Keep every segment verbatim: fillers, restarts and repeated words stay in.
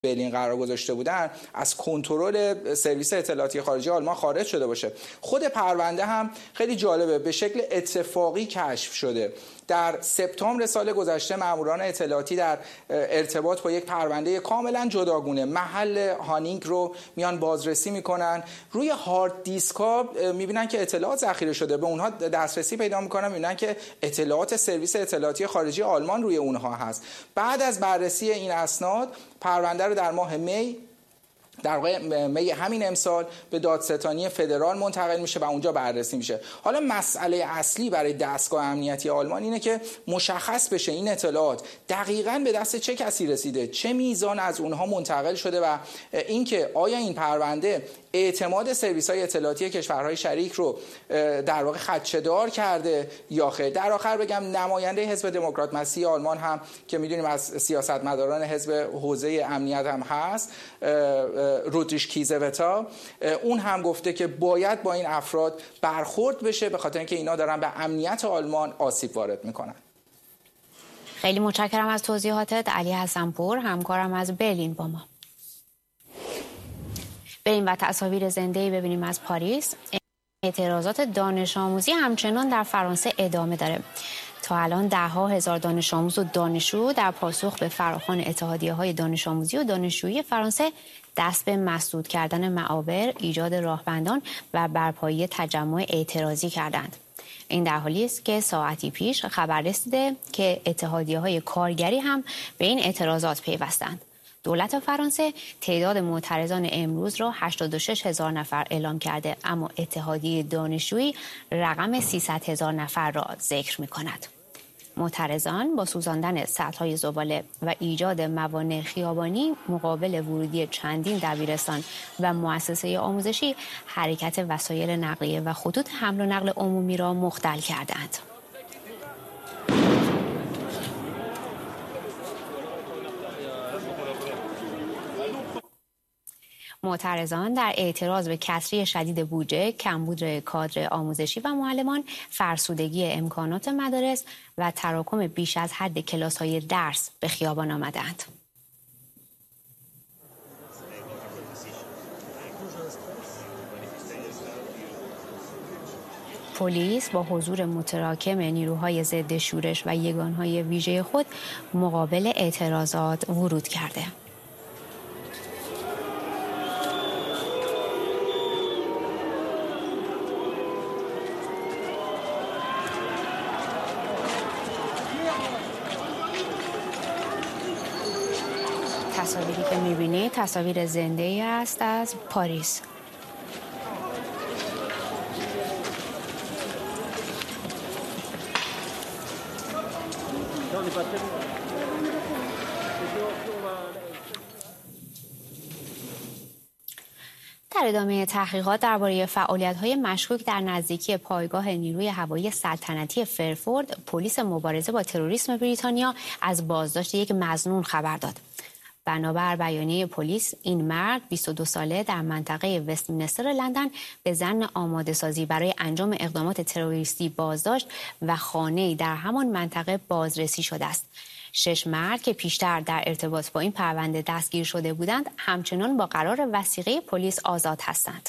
برلین قرار گذاشته بودن از کنترل سرویس اطلاعاتی خارجی آلمان خارج شده باشه. خود پرونده هم خیلی جالبه، به شکل اتفاقی کشف شده. در سپتامبر سال گذشته ماموران اطلاعاتی در ارتباط با یک پرونده کاملا جداگونه محل هانینگ رو میان بازرسی میکنن. روی هارد دیسک ها میبینن که اطلاعات ذخیره شده، به اونها دسترسی پیدا میکنن، میبینن که اطلاعات سرویس اطلاعاتی خارجی آلمان روی اونها هست. بعد از بررسی این اسناد پرونده رو در ماه می در واقع می همین امسال به دادستانی فدرال منتقل میشه و اونجا بررسی میشه. حالا مسئله اصلی برای دستگاه امنیتی آلمان اینه که مشخص بشه این اطلاعات دقیقاً به دست چه کسی رسیده، چه میزان از اونها منتقل شده و اینکه آیا این پرونده اعتماد سرویس‌های اطلاعاتی کشورهای شریک رو در واقع خدشه‌دار کرده یا خیر. در آخر بگم نماینده حزب دموکرات مسیح آلمان هم که میدونیم از سیاستمداران حزب حوزه امنیت هم هست، رودریش کیزوتا، اون هم گفته که باید با این افراد برخورد بشه به خاطر اینکه اینا دارن به امنیت آلمان آسیب وارد میکنن. خیلی متشکرم از توضیحاتت علی حسن‌پور، همکارم از برلین با ما. بریم و تصاویر زنده‌ای ببینیم از پاریس. اعتراضات دانش آموزی همچنان در فرانسه ادامه داره. تا الان ده ها هزار دانش آموز و دانشجو در پاسخ به فراخوان اتحادیه‌های دانش آموزی و دانشجویی فرانسه دست به مسدود کردن معابر، ایجاد راهبندان و برپایی تجمع اعتراضی کردند. این در حالی است که ساعتی پیش خبر رسیده که اتحادیه‌های کارگری هم به این اعتراضات پیوستند. دولت فرانسه تعداد معترضان امروز را هشتاد و شش هزار نفر اعلام کرده، اما اتحادیه دانشجویی رقم سیصد هزار نفر را ذکر می‌کند. معترضان با سوزاندن سطل‌های زباله و ایجاد موانع خیابانی مقابل ورودی چندین دبیرستان و مؤسسه آموزشی حرکت وسایل نقلیه و خطوط حمل و نقل عمومی را مختل کردند. معترضان در اعتراض به کسری شدید بودجه، کمبود کادر آموزشی و معلمان، فرسودگی امکانات مدارس و تراکم بیش از حد کلاس‌های درس به خیابان آمدند. پلیس با حضور متراکم نیروهای ضد شورش و یگانهای ویژه خود مقابل اعتراضات ورود کرده. تصاویری که می‌بینید تصاویر زنده‌ای است از پاریس. در ادامه تحقیقات درباره فعالیت‌های مشکوک در نزدیکی پایگاه نیروی هوایی سلطنتی فرفورد، پلیس مبارزه با تروریسم بریتانیا از بازداشت یک مظنون خبر داد. بنابر بیانیه پلیس، این مرد بیست و دو ساله در منطقه وستمینستر لندن به ظن آماده سازی برای انجام اقدامات تروریستی بازداشت و خانه‌ای در همان منطقه بازرسی شده است. شش مرد که پیشتر در ارتباط با این پرونده دستگیر شده بودند همچنان با قرار وثیقه پلیس آزاد هستند.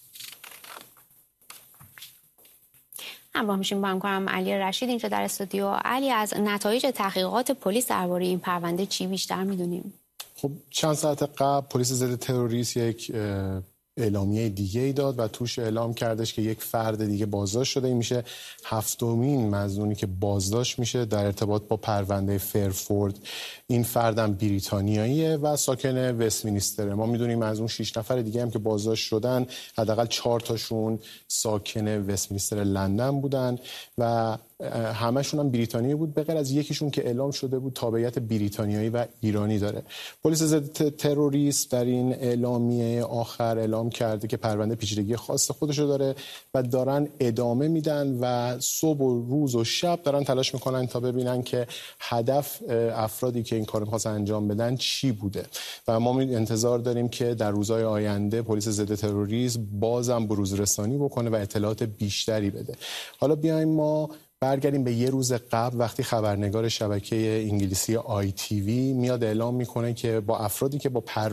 همراه میشیم با همکارم علی رشید اینجا در استودیو. علی، از نتایج تحقیقات پلیس درباره این پرونده چی بیشتر میدونیم؟ خب چند ساعت قبل پلیس ضد تروریسم یک اعلامیه دیگه ای داد و توش اعلام کردش که یک فرد دیگه بازداشت شده. این میشه هفتمین مظنونی که بازداشت میشه در ارتباط با پرونده فرفورد. این فردم بریتانیاییه و ساکن وستمینستر. ما میدونیم از اون شش نفر دیگه هم که بازداشت شدن حداقل چهار تاشون ساکن وستمینستر لندن بودن و همشون هم بریتانیایی بود به غیر از یکیشون که اعلام شده بود تابعیت بریتانیایی و ایرانی داره. پلیس ضد تروریسم در این اعلامیه آخر اعلام کرده که پرونده پیچیدگی خاص خودشو داره و دارن ادامه میدن و صبح و روز و شب دارن تلاش میکنن تا ببینن که هدف افرادی که این کارو می‌خواستن انجام بدن چی بوده و ما انتظار داریم که در روزهای آینده پلیس ضد تروریسم بازم بروز رسانی بکنه و اطلاعات بیشتری بده. حالا بیایم ما برگردیم به یه روز قبل وقتی خبرنگار شبکه انگلیسی آی تی وی میاد اعلام میکنه که با افرادی که با پر